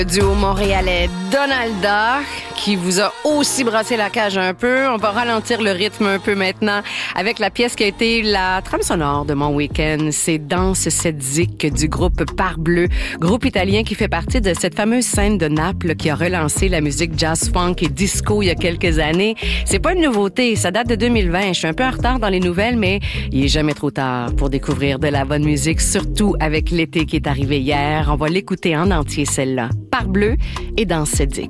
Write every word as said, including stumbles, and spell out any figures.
Duo montréalais Donalda qui vous a aussi brassé la cage un peu. On va ralentir le rythme un peu maintenant avec la pièce qui a été la trame sonore de mon week-end. C'est Danse cette zik du groupe Parbleu, groupe italien qui fait partie de cette fameuse scène de Naples qui a relancé la musique jazz funk et disco il y a quelques années. C'est pas une nouveauté, ça date de deux mille vingt. Je suis un peu en retard dans les nouvelles, mais il est jamais trop tard pour découvrir de la bonne musique, surtout avec l'été qui est arrivé hier. On va l'écouter en entier celle-là. Parbleu et Danse cette zik.